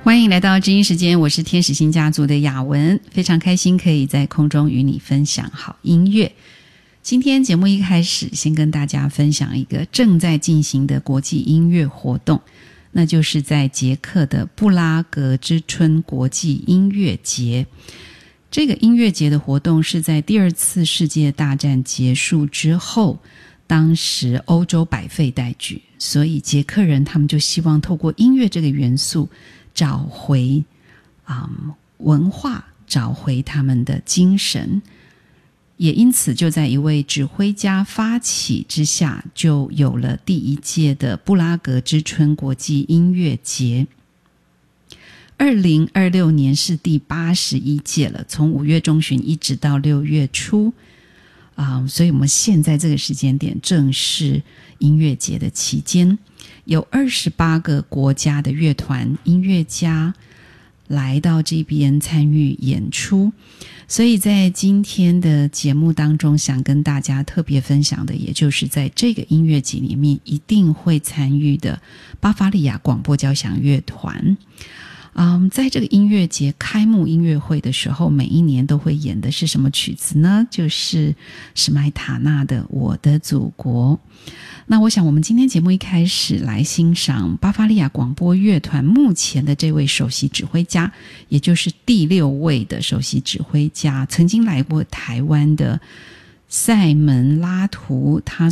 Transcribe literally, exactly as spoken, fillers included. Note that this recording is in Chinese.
欢迎来到知音时间，我是天使星家族的雅文，非常开心可以在空中与你分享好音乐。今天节目一开始先跟大家分享一个正在进行的国际音乐活动，那就是在捷克的布拉格之春国际音乐节。这个音乐节的活动是在第二次世界大战结束之后，当时欧洲百废待举，所以捷克人他们就希望透过音乐这个元素找回、嗯、文化，找回他们的精神，也因此就在一位指挥家发起之下，就有了第一届的布拉格之春国际音乐节。二零二六年是第八十一届了，从五月中旬一直到六月初、嗯、所以我们现在这个时间点正是音乐节的期间，有二十八个国家的乐团音乐家来到这边参与演出，所以在今天的节目当中想跟大家特别分享的，也就是在这个音乐节里面一定会参与的巴伐利亚广播交响乐团。嗯，在这个音乐节开幕音乐会的时候，每一年都会演的是什么曲子呢？就是史麦塔纳的《我的祖国》。那我想我们今天节目一开始来欣赏巴伐利亚广播乐团目前的这位首席指挥家，也就是第六位的首席指挥家，曾经来过台湾的塞门拉图，他